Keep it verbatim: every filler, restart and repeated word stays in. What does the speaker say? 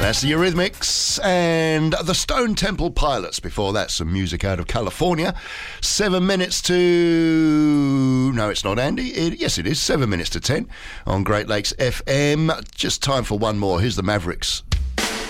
That's the Eurythmics and the Stone Temple Pilots. Before that, some music out of California. Seven minutes to... No, it's not, Andy. It, yes, it is. Seven minutes to ten on Great Lakes F M. Just time for one more. Here's the Mavericks.